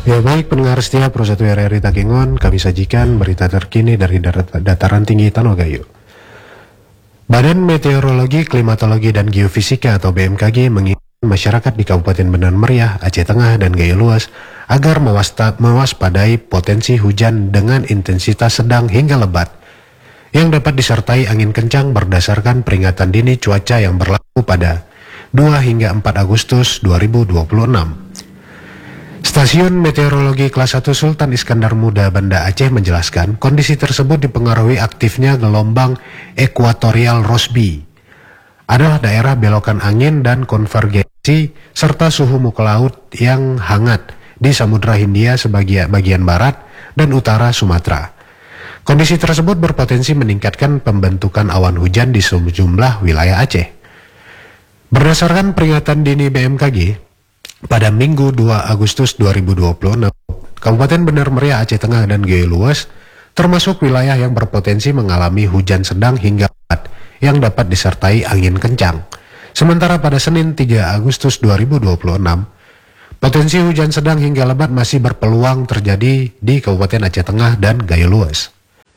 Ya baik pendengar setia Pro 1 RRI Takengon, kami sajikan berita terkini dari dataran tinggi Tanogayo. Badan Meteorologi, Klimatologi, dan Geofisika atau BMKG mengingatkan masyarakat di Kabupaten Benar Meriah, Aceh Tengah, dan Gayo Luas agar mewaspadai potensi hujan dengan intensitas sedang hingga lebat yang dapat disertai angin kencang berdasarkan peringatan dini cuaca yang berlaku pada 2 hingga 4 Agustus 2026. Stasiun Meteorologi Kelas 1 Sultan Iskandar Muda Banda Aceh menjelaskan kondisi tersebut dipengaruhi aktifnya gelombang ekuatorial Rossby. Adalah daerah belokan angin dan konvergensi serta suhu muka laut yang hangat di Samudra Hindia bagian barat dan utara Sumatera. Kondisi tersebut berpotensi meningkatkan pembentukan awan hujan di sejumlah wilayah Aceh. Berdasarkan peringatan dini BMKG, pada Minggu 2 Agustus 2026, Kabupaten Benar Meriah, Aceh Tengah, dan Gayo Luas termasuk wilayah yang berpotensi mengalami hujan sedang hingga lebat yang dapat disertai angin kencang. Sementara pada Senin 3 Agustus 2026, potensi hujan sedang hingga lebat masih berpeluang terjadi di Kabupaten Aceh Tengah dan Gayo Luas.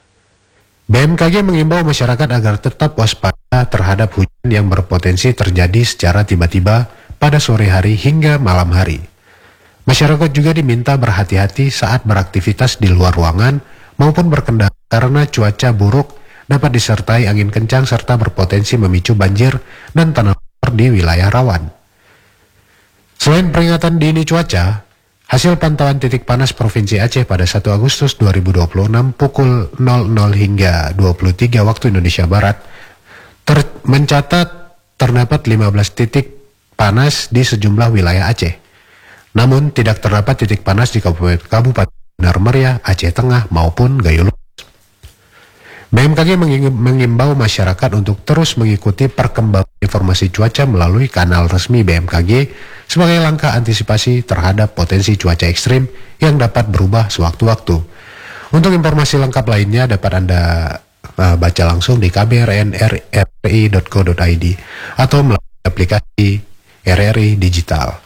BMKG mengimbau masyarakat agar tetap waspada terhadap hujan yang berpotensi terjadi secara tiba-tiba pada sore hari hingga malam hari. Masyarakat juga diminta berhati-hati saat beraktivitas di luar ruangan maupun berkendara karena cuaca buruk dapat disertai angin kencang serta berpotensi memicu banjir dan tanah longsor di wilayah rawan. Selain peringatan dini cuaca, hasil pantauan titik panas Provinsi Aceh pada 1 Agustus 2026 pukul 00 hingga 23 waktu Indonesia Barat mencatat terdapat 15 titik panas di sejumlah wilayah Aceh. Namun tidak terdapat titik panas di Kabupaten Benar Meriah, Aceh Tengah maupun Gayo Luas. BMKG mengimbau masyarakat untuk terus mengikuti perkembangan informasi cuaca melalui kanal resmi BMKG sebagai langkah antisipasi terhadap potensi cuaca ekstrim yang dapat berubah sewaktu-waktu. Untuk informasi lengkap lainnya dapat Anda baca langsung di kbrnri.co.id atau melalui aplikasi RRI Digital.